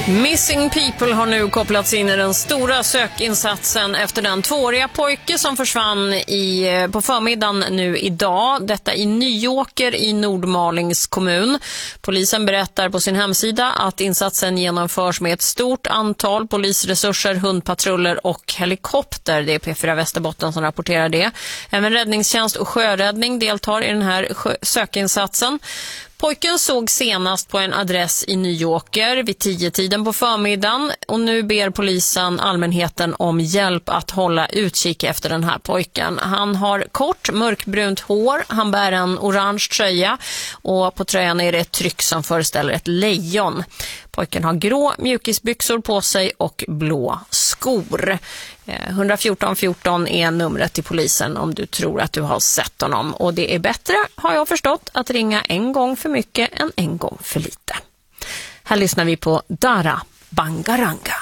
Missing People har nu kopplats in i den stora sökinsatsen efter den 2-åriga pojke som försvann på förmiddagen nu idag. Detta i Nyåker i Nordmalings kommun. Polisen berättar på sin hemsida att insatsen genomförs med ett stort antal polisresurser, hundpatruller och helikopter. Det är P4 Västerbotten som rapporterar det. Även räddningstjänst och sjöräddning deltar i den här sökinsatsen. Pojken såg senast på en adress i Nyåker vid 10-tiden på förmiddagen och nu ber polisen allmänheten om hjälp att hålla utkik efter den här pojken. Han har kort mörkbrunt hår, han bär en orange tröja och på tröjan är det ett tryck som föreställer ett lejon. Pojken har grå mjukisbyxor på sig och blå skor. 114 14 är numret till polisen om du tror att du har sett honom. Och det är bättre, har jag förstått, att ringa en gång för mycket än en gång för lite. Här lyssnar vi på Dara Bangaranga.